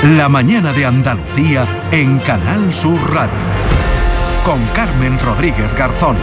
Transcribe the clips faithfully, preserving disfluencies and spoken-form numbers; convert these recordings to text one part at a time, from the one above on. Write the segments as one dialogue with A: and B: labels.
A: La mañana de Andalucía en Canal Sur Radio. Con Carmen Rodríguez Garzón.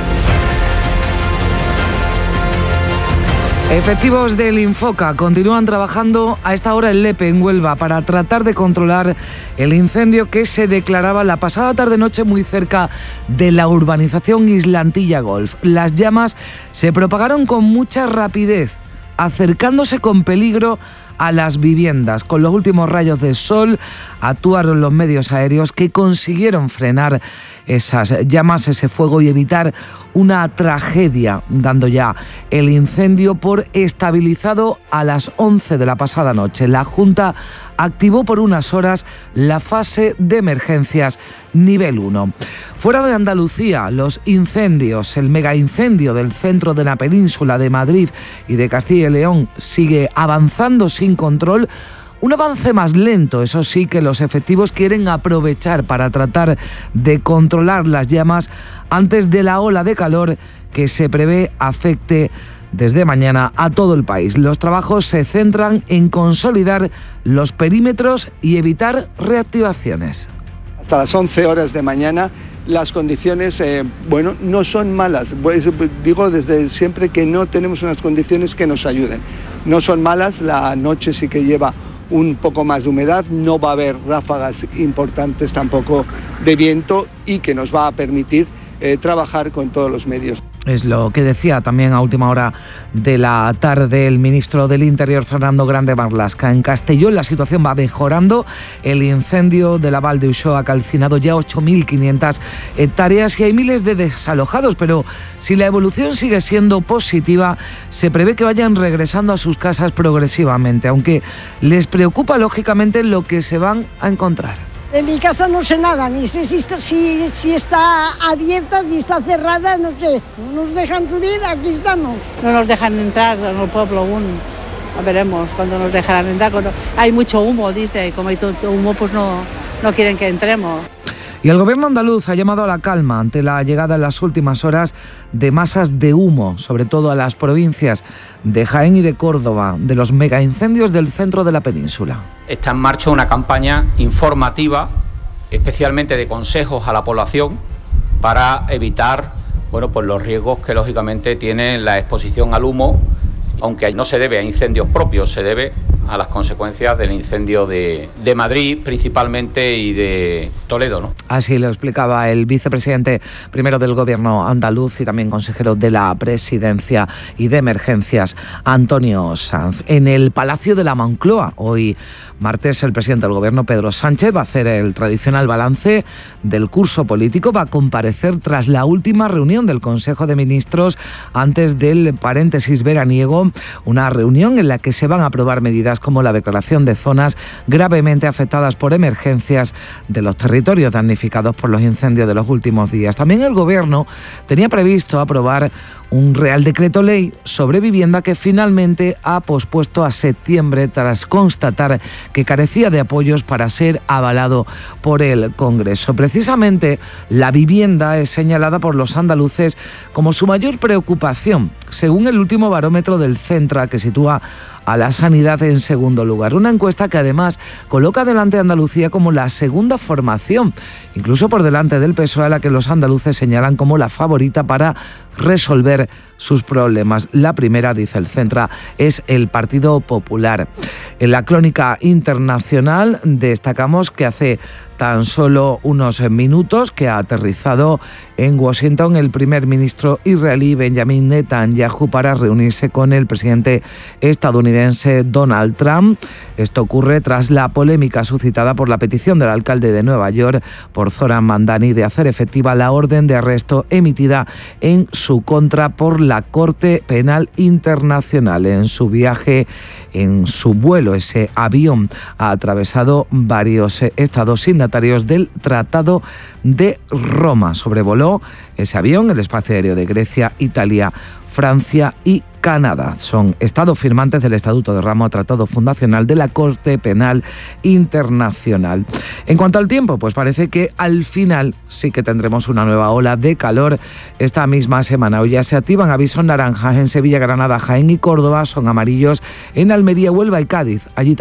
B: Efectivos del Infoca continúan trabajando a esta hora en Lepe, en Huelva, para tratar de controlar el incendio que se declaraba la pasada tarde-noche muy cerca de la urbanización Islantilla Golf. Las llamas se propagaron con mucha rapidez, acercándose con peligro a las viviendas. Con los últimos rayos de sol actuaron los medios aéreos que consiguieron frenar esas llamas, ese fuego y evitar una tragedia, dando ya el incendio por estabilizado a las once de la pasada noche. La Junta activó por unas horas la fase de emergencias nivel uno. Fuera de Andalucía, los incendios, el megaincendio del centro de la península de Madrid y de Castilla y León sigue avanzando sin control. Un avance más lento, eso sí, que los efectivos quieren aprovechar para tratar de controlar las llamas antes de la ola de calor que se prevé afecte desde mañana a todo el país. Los trabajos se centran en consolidar los perímetros y evitar reactivaciones.
C: Hasta las once horas de mañana las condiciones, eh, bueno, no son malas. Pues, digo desde siempre que no tenemos unas condiciones que nos ayuden. No son malas, la noche sí que lleva un poco más de humedad, no va a haber ráfagas importantes tampoco de viento y que nos va a permitir eh, trabajar con todos los medios.
B: Es lo que decía también a última hora de la tarde el ministro del Interior, Fernando Grande Marlaska. En Castellón la situación va mejorando. El incendio de la Val de Uixó ha calcinado ya ocho mil quinientas hectáreas y hay miles de desalojados, pero si la evolución sigue siendo positiva, se prevé que vayan regresando a sus casas progresivamente, aunque les preocupa lógicamente lo que se van a encontrar.
D: De mi casa no sé nada, ni sé si está, si, si está abierta, si está cerrada, no sé. No nos dejan subir, aquí estamos.
E: No nos dejan entrar en el pueblo aún. Veremos cuando nos dejarán entrar. Cuando hay mucho humo, dice, y como hay todo humo, pues no, no quieren que entremos.
B: Y el gobierno andaluz ha llamado a la calma ante la llegada en las últimas horas de masas de humo, sobre todo a las provincias de Jaén y de Córdoba, de los megaincendios del centro de la península.
F: Está en marcha una campaña informativa, especialmente de consejos a la población, para evitar, bueno, pues los riesgos que lógicamente tiene la exposición al humo, aunque no se debe a incendios propios, se debe a las consecuencias del incendio de, de Madrid principalmente y de Toledo, ¿no?
B: Así lo explicaba el vicepresidente primero del gobierno andaluz y también consejero de la presidencia y de emergencias, Antonio Sanz. En el Palacio de la Moncloa, hoy martes, el presidente del gobierno, Pedro Sánchez, va a hacer el tradicional balance del curso político, va a comparecer tras la última reunión del Consejo de Ministros antes del paréntesis veraniego, una reunión en la que se van a aprobar medidas como la declaración de zonas gravemente afectadas por emergencias de los territorios damnificados por los incendios de los últimos días. También el Gobierno tenía previsto aprobar un Real Decreto Ley sobre vivienda que finalmente ha pospuesto a septiembre tras constatar que carecía de apoyos para ser avalado por el Congreso. Precisamente la vivienda es señalada por los andaluces como su mayor preocupación, según el último barómetro del Centra, que sitúa a la sanidad en segundo lugar. Una encuesta que además coloca delante a Andalucía como la segunda formación, incluso por delante del P S O E, a la que los andaluces señalan como la favorita para resolver sus problemas. La primera, dice el Centra, es el Partido Popular. En la crónica internacional destacamos que hace tan solo unos minutos que ha aterrizado en Washington el primer ministro israelí Benjamin Netanyahu para reunirse con el presidente estadounidense Donald Trump. Esto ocurre tras la polémica suscitada por la petición del alcalde de Nueva York, por Zoran Mandani, de hacer efectiva la orden de arresto emitida en su contra por la Corte Penal Internacional. En su viaje, en su vuelo, ese avión ha atravesado varios estados signatarios del Tratado de Roma. Sobrevoló ese avión el espacio aéreo de Grecia, Italia, Francia y Canadá. Son estados firmantes del Estatuto de Roma, tratado fundacional de la Corte Penal Internacional. En cuanto al tiempo, pues parece que al final sí que tendremos una nueva ola de calor esta misma semana. Hoy ya se activan avisos naranjas en Sevilla, Granada, Jaén y Córdoba, son amarillos en Almería, Huelva y Cádiz. Allí